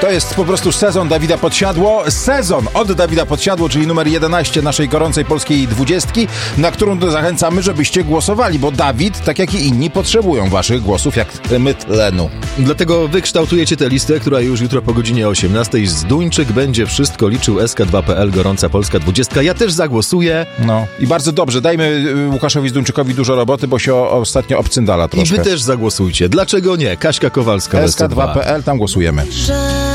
To jest po prostu sezon Dawida Podsiadło. Sezon od Dawida Podsiadło, czyli numer 11 naszej gorącej polskiej 20, na którą zachęcamy, żebyście głosowali, bo Dawid, tak jak i inni, potrzebują waszych głosów, jak my tlenu. Dlatego wykształtujecie tę listę, która już jutro po godzinie 18 z Duńczyk będzie wszystko liczył. SK2.pl, gorąca polska 20. Ja też zagłosuję. No i bardzo dobrze. Dajmy Łukaszowi Zduńczykowi dużo roboty, bo się ostatnio obcyndala troszkę. I wy też zagłosujcie. Dlaczego nie? Kaśka Kowalska. SK2.pl, tam głosujemy.